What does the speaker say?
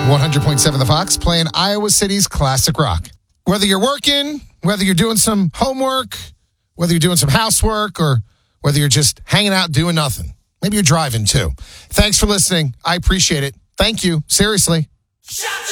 100.7 The Fox, playing Iowa City's classic rock. Whether you're working, whether you're doing some homework, whether you're doing some housework, or whether you're just hanging out doing nothing. Maybe you're driving too. Thanks for listening. I appreciate it. Thank you. Seriously.